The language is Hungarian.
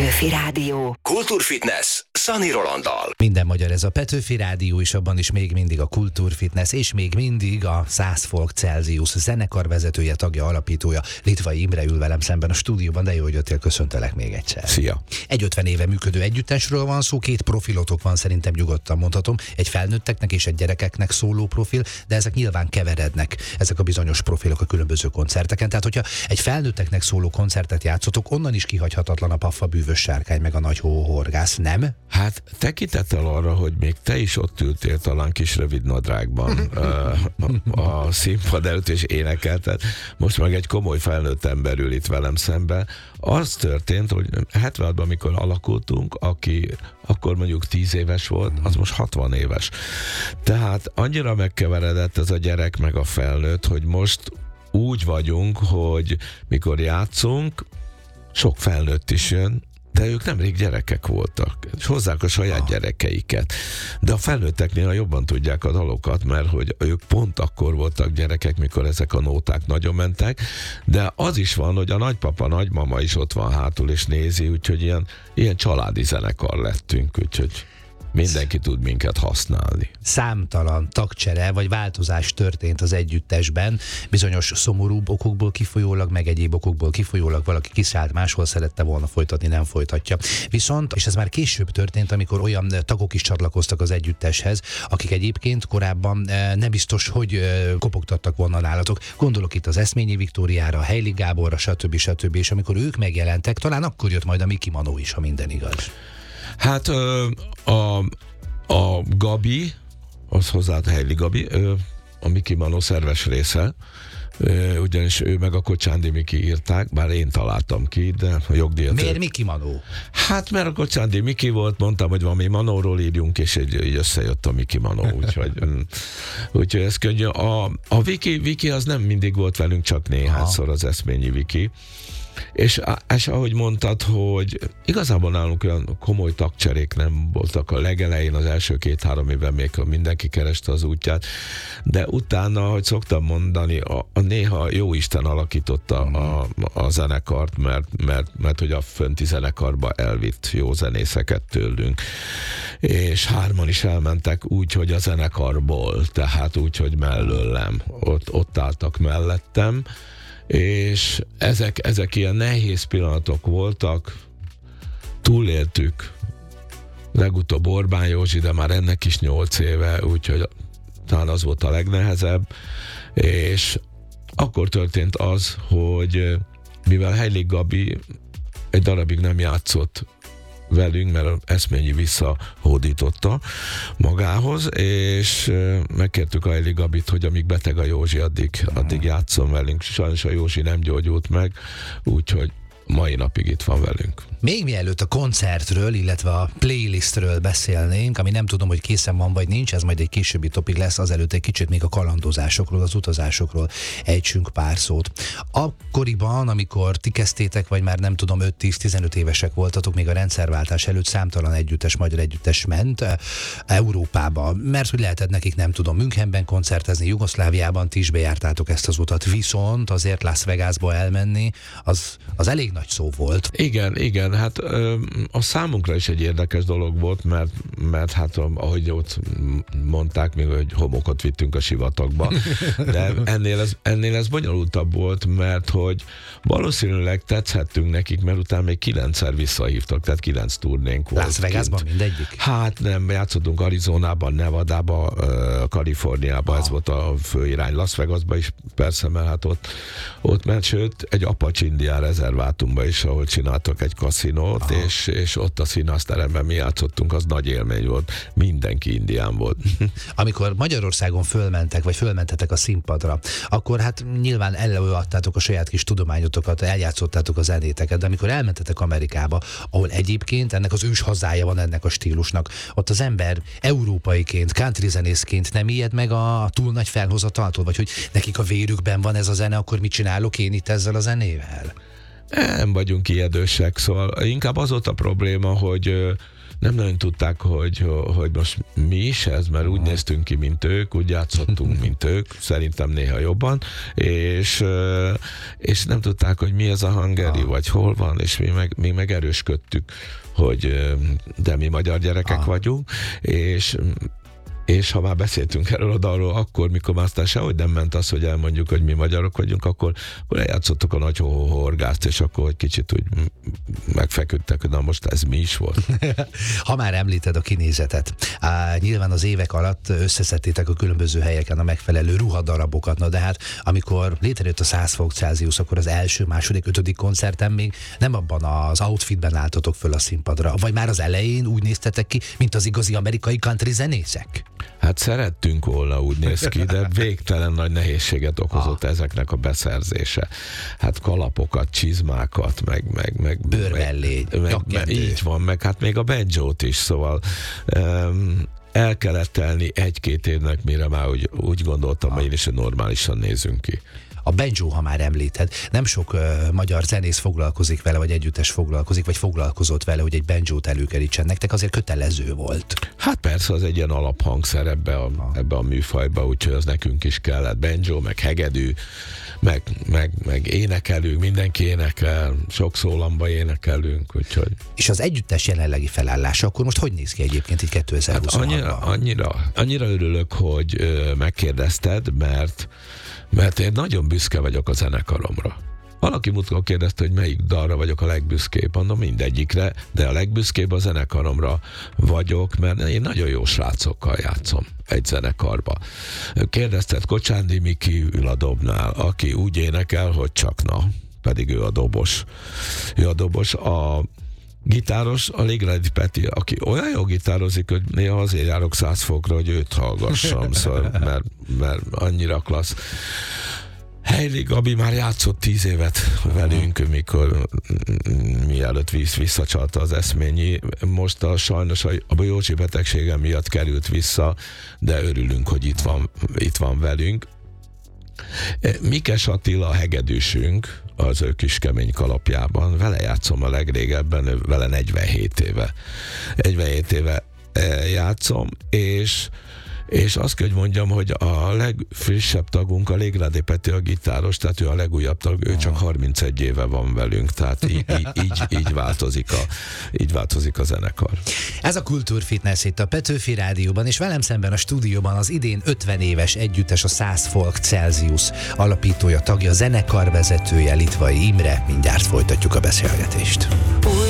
Petőfi Rádió. Kultúrfitness Szani Rolanddal. Minden magyar ez a Petőfi Rádió, és abban is még mindig a Kultúrfitness, és még mindig a 100 Folk Celsius zenekar vezetője, tagja, alapítója, Litvai Imre ül velem szemben a stúdióban, de jó, hogy jöttél, köszöntelek még egyszer. Szia! Egy 50 éve működő együttesről van szó, két profilotok van, szerintem nyugodtan mondhatom, egy felnőtteknek és egy gyerekeknek szóló profil, de ezek nyilván keverednek, ezek a bizonyos profilok a különböző koncerteken. Tehát, hogyha egy felnőtteknek szóló koncertet játszotok, onnan is kihagyhatatlan a Paffa bűvös sárkány, meg a nagy hóhorgász, nem? Hát tekintettel arra, hogy még te is ott ültél talán kis rövid nadrágban a színpad előtt és énekelted, most meg egy komoly felnőtt ember ül itt velem szemben. Az történt, hogy 76-ban, amikor alakultunk, aki akkor mondjuk 10 éves volt, az most 60 éves. Tehát annyira megkeveredett ez a gyerek meg a felnőtt, hogy most úgy vagyunk, hogy mikor játszunk, sok felnőtt is jön, de ők nemrég gyerekek voltak, és hozzák a saját gyerekeiket. De a felnőtteknél jobban tudják a dalokat, mert hogy ők pont akkor voltak gyerekek, mikor ezek a nóták nagyon mentek, de az is van, hogy a nagypapa, nagymama is ott van hátul és nézi, úgyhogy ilyen családi zenekar lettünk, úgyhogy mindenki tud minket használni. Számtalan tagcsere vagy változás történt az együttesben, bizonyos szomorúbb okokból kifolyólag, meg egyéb okokból kifolyólag valaki kiszállt, máshol szerette volna folytatni, nem folytatja. Viszont, és ez már később történt, amikor olyan tagok is csatlakoztak az együtteshez, akik egyébként korábban nem biztos, hogy kopogtattak volna nálatok. Gondolok itt az Eszményi Viktóriára, a Heili Gáborra, stb. És amikor ők megjelentek, talán akkor jött majd a Miki Manó is, ha minden igaz. Hát a Gabi, az hozzá a Heili Gabi, a Miki Manó szerves része, ugyanis ő meg a Kocsándi Miki írták, bár én találtam ki, de a jogdíjat... Miért Miki Manó? Hát mert a Kocsándi Miki volt, mondtam, hogy valami Manóról írjunk, és így összejött a Miki Manó, úgyhogy ez könnyű. A Viki az nem mindig volt velünk, csak néhányszor az Eszményi Viki. És ahogy mondtad, hogy igazából nálunk olyan komoly tagcserék nem voltak a legelején, az első 2-3 évben még mindenki kereste az útját, de utána, hogy szoktam mondani, néha Jóisten alakította a zenekart, mert hogy a fönti zenekarba elvitt jó zenészeket tőlünk, és 3-an is elmentek úgy, hogy a zenekarból, tehát úgy, hogy mellőlem, ott álltak mellettem, és ezek ilyen nehéz pillanatok voltak, túléltük. Legutóbb Orbán Józsi, de már ennek is 8 éve, úgyhogy talán az volt a legnehezebb, és akkor történt az, hogy mivel Heili Gabi egy darabig nem játszott velünk, mert Eszményi visszahódította magához, és megkértük a Heili Gabit, hogy amíg beteg a Józsi, addig játszom velünk. Sajnos a Józsi nem gyógyult meg, úgyhogy mai napig itt van velünk. Még mielőtt a koncertről, illetve a playlistről beszélnénk, ami nem tudom, hogy készen van vagy nincs, ez majd egy későbbi topik lesz, azelőtt egy kicsit még a kalandozásokról, az utazásokról ejtsünk pár szót. Akkoriban, amikor ti kezdtétek, vagy már nem tudom, 5-10-15 évesek voltatok, még a rendszerváltás előtt számtalan együttes, magyar együttes ment Európába, mert hogy lehetett nekik, nem tudom, Münchenben koncertezni, Jugoszláviában, ti is bejártátok ezt az utat, viszont azért Las Vegasba elmenni, az elég nagy szó volt. Igen, hát a számunkra is egy érdekes dolog volt, mert hát ahogy ott mondták, még hogy homokot vittünk a sivatagba, de ennél ez bonyolultabb volt, mert hogy valószínűleg tetszettünk nekik, mert utána még 9-szer visszahívtak, tehát 9 turnénk volt. Las Vegasban mindegyik? Hát nem, játszottunk Arizonában, Nevadában, Kaliforniában, ez volt a fő irány. Las Vegasban is persze, mert hát ott ment, sőt, egy Apache indián rezervátumban is, ahol csináltak egy kaszinót, és ott a színházteremben mi játszottunk, az nagy élmény volt. Mindenki indián volt. Amikor Magyarországon fölmentetek a színpadra, akkor hát nyilván előadtátok a saját kis tudományotokat, eljátszottátok a zenéteket, de amikor elmentetek Amerikába, ahol egyébként ennek az ős hazája van ennek a stílusnak, ott az ember európaiként, country zenészként nem ijed meg a túl nagy felhozataltól, vagy hogy nekik a vérükben van ez a zene, akkor mit csinálok én itt ezzel a zenével? Nem vagyunk ijedősek, szóval inkább az volt a probléma, hogy nem nagyon tudták, hogy most mi is ez, mert úgy néztünk ki, mint ők, úgy játszottunk, mint ők, szerintem néha jobban, és nem tudták, hogy mi ez a hangeri, vagy hol van, és mi meg erősködtük, hogy de mi magyar gyerekek vagyunk, és ha már beszéltünk erről a dalról, akkor, mikor már aztán sehogy nem ment az, hogy elmondjuk, hogy mi magyarok vagyunk, akkor eljátszottuk a nagy horgást, és akkor egy kicsit úgy megfeküdtek, hogy na most ez mi is volt. Ha már említed a kinézetet, nyilván az évek alatt összeszedtétek a különböző helyeken a megfelelő ruhadarabokat, na de hát amikor létrejött a 100 fok Celsius, akkor az első, második, 5. koncerten még nem abban az outfitben álltatok föl a színpadra, vagy már az elején úgy néztetek ki, mint az igazi amerikai country zenészek? Hát szerettünk volna, úgy néz ki, de végtelen nagy nehézséget okozott ezeknek a beszerzése. Hát kalapokat, csizmákat, meg bőrmellény, így van, meg hát még a banjót is, szóval el kellett telni 1-2 évnek, mire már úgy gondoltam, hogy én is, hogy normálisan nézünk ki. A banjo, ha már említed, nem sok magyar zenész foglalkozik vele, vagy együttes foglalkozik, vagy foglalkozott vele, hogy egy banjót előkerítsen. Nektek azért kötelező volt. Hát persze, az egy ilyen alaphangszer ebbe a műfajba, úgyhogy az nekünk is kellett. Banjo, meg hegedű, meg énekelünk, mindenki énekel, sok szólamba énekelünk, úgyhogy... És az együttes jelenlegi felállása, akkor most hogy néz ki egyébként így 2026-ban? Hát annyira örülök, hogy megkérdezted, mert én nagyon büszke vagyok a zenekaromra. Valaki múltkor kérdezte, hogy melyik dalra vagyok a legbüszkébb, mondom mindegyikre, de a legbüszkébb a zenekaromra vagyok, mert én nagyon jó srácokkal játszom egy zenekarba. Kérdezted, Kocsándi Miki ül a dobnál, aki úgy énekel, hogy csak na, pedig ő a dobos. A gitáros, a Légredi Peti, aki olyan jó gitározik, hogy néha azért járok 100 fokra, hogy őt hallgassam, szóval, mert annyira klassz. Heili Gabi már játszott 10 évet velünk, mikor mielőtt visszacsalta az eszményi. Most sajnos a Józsi betegsége miatt került vissza, de örülünk, hogy itt van velünk. Mikes Attila a hegedűsünk, az ő kis kemény kalapjában. Vele játszom a legrégebben, vele 47 éve. 47 éve játszom, és azt kell, hogy mondjam, hogy a legfrissebb tagunk a Légredi Peti a gitáros, tehát ő a legújabb tag, ő csak 31 éve van velünk, tehát így változik a zenekar. Ez a Kultúrfitness itt a Petőfi Rádióban, és velem szemben a stúdióban az idén 50 éves együttes, a 100 fok Celsius alapítója, tagja, zenekarvezetője, Litvai Imre. Mindjárt folytatjuk a beszélgetést.